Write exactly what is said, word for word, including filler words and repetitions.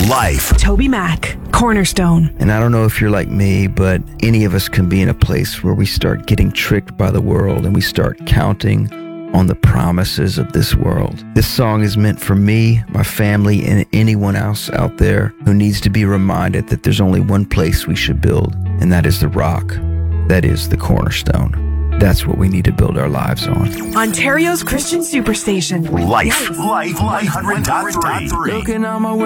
Life. Toby Mac, Cornerstone. And I don't know if you're like me, but any of us can be in a place where we start getting tricked by the world and we start counting on the promises of this world. This song is meant for me, my family, and anyone else out there who needs to be reminded that there's only one place we should build, and that is the rock. That is the cornerstone. That's what we need to build our lives on. Ontario's Christian Superstation. Life. Life one hundred point three. Looking out my